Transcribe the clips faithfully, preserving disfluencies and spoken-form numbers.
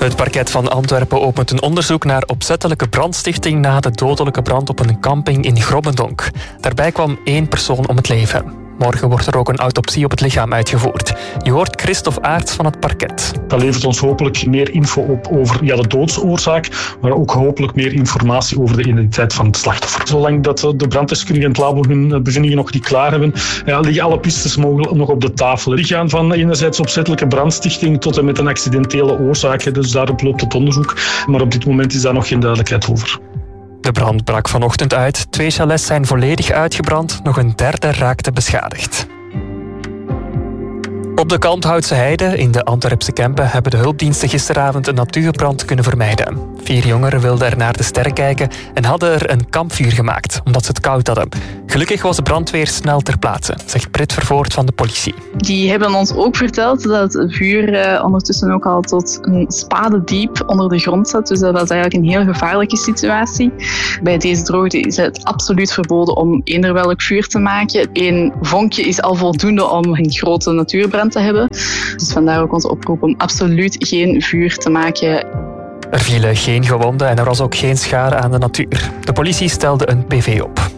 Het parket van Antwerpen opent een onderzoek naar opzettelijke brandstichting na de dodelijke brand op een camping in Grobbendonk. Daarbij kwam één persoon om het leven. Morgen wordt er ook een autopsie op het lichaam uitgevoerd. Je hoort Christophe Aerts van het parket. Dat levert ons hopelijk meer info op over ja, de doodsoorzaak, maar ook hopelijk meer informatie over de identiteit van het slachtoffer. Zolang dat de branddeskundige en het labo hun bevindingen nog niet klaar hebben, ja, liggen alle pistes mogelijk nog op de tafel. Die gaan van enerzijds opzettelijke brandstichting tot en met een accidentele oorzaak. Dus daarop loopt het onderzoek. Maar op dit moment is daar nog geen duidelijkheid over. De brand brak vanochtend uit. Twee chalets zijn volledig uitgebrand. Nog een derde raakte beschadigd. Op de Kalmthoutse Heide in de Antwerpse Kempen hebben de hulpdiensten gisteravond een natuurbrand kunnen vermijden. Vier jongeren wilden er naar de sterren kijken en hadden er een kampvuur gemaakt, omdat ze het koud hadden. Gelukkig was de brandweer snel ter plaatse, zegt Brit Vervoort van de politie. Die hebben ons ook verteld dat het vuur eh, ondertussen ook al tot een spadediep onder de grond zat. Dus dat was eigenlijk een heel gevaarlijke situatie. Bij deze droogte is het absoluut verboden om eender welk vuur te maken. Eén vonkje is al voldoende om een grote natuurbrand te hebben. Dus vandaar ook onze oproep om absoluut geen vuur te maken. Er vielen geen gewonden en er was ook geen schade aan de natuur. De politie stelde een P V op.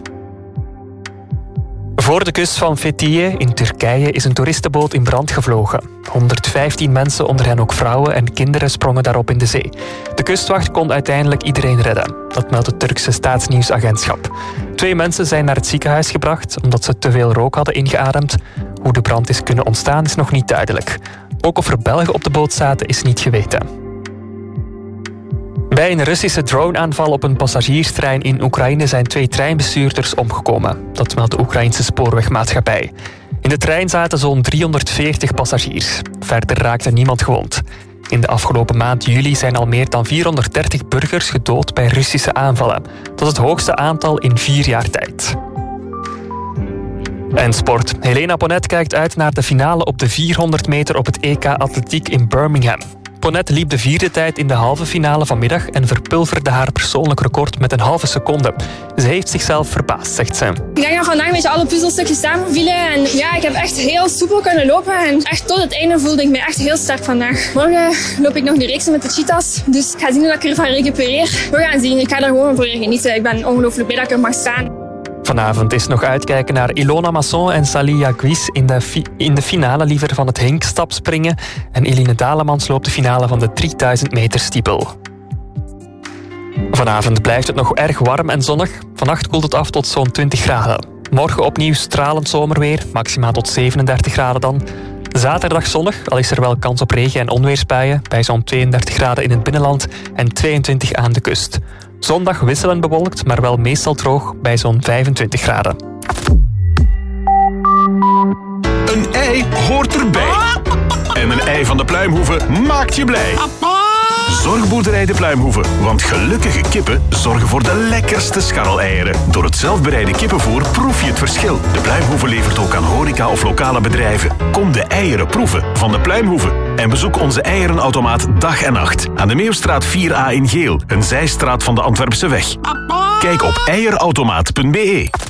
Voor de kust van Fethiye in Turkije is een toeristenboot in brand gevlogen. honderdvijftien mensen, onder hen ook vrouwen en kinderen, sprongen daarop in de zee. De kustwacht kon uiteindelijk iedereen redden. Dat meldt het Turkse staatsnieuwsagentschap. Twee mensen zijn naar het ziekenhuis gebracht omdat ze te veel rook hadden ingeademd. Hoe de brand is kunnen ontstaan is nog niet duidelijk. Ook of er Belgen op de boot zaten is niet geweten. Bij een Russische droneaanval op een passagierstrein in Oekraïne zijn twee treinbestuurders omgekomen. Dat meldt de Oekraïnse spoorwegmaatschappij. In de trein zaten zo'n driehonderdveertig passagiers. Verder raakte niemand gewond. In de afgelopen maand juli zijn al meer dan vierhonderddertig burgers gedood bij Russische aanvallen. Dat is het hoogste aantal in vier jaar tijd. En sport. Helena Ponnet kijkt uit naar de finale op de vierhonderd meter op het E K Atletiek in Birmingham. Ponnet liep de vierde tijd in de halve finale vanmiddag en verpulverde haar persoonlijk record met een halve seconde. Ze heeft zichzelf verbaasd, zegt ze. Ik denk dat vandaag een beetje alle puzzelstukjes samenvielen. En ja, ik heb echt heel soepel kunnen lopen. En echt tot het einde voelde ik me echt heel sterk vandaag. Morgen loop ik nog de reeks met de cheetahs. Dus ik ga zien hoe ik ervan recupereer. We gaan zien. Ik ga daar gewoon voor genieten. Ik ben ongelooflijk blij dat ik er mag staan. Vanavond is nog uitkijken naar Ilona Masson en Salia Guis in de, fi- in de finale liever van het hinkstapspringen. En Eline Dalemans loopt de finale van de drieduizend meter stiepel. Vanavond blijft het nog erg warm en zonnig. Vannacht koelt het af tot zo'n twintig graden. Morgen opnieuw stralend zomerweer, maximaal tot zevenendertig graden dan. Zaterdag zonnig, al is er wel kans op regen- en onweersbuien, bij zo'n tweeëndertig graden in het binnenland en tweeëntwintig aan de kust. Zondag wisselend bewolkt, maar wel meestal droog bij zo'n vijfentwintig graden. Een ei hoort erbij. En een ei van de Pluimhoeve maakt je blij. Zorgboerderij de Pluimhoeve, want gelukkige kippen zorgen voor de lekkerste scharreleieren. Door het zelfbereide kippenvoer proef je het verschil. De Pluimhoeve levert ook aan horeca of lokale bedrijven. Kom de eieren proeven van de Pluimhoeve. En bezoek onze eierenautomaat dag en nacht. Aan de Meeuwstraat vier A in Geel, een zijstraat van de Antwerpse weg. Kijk op eierautomaat punt be.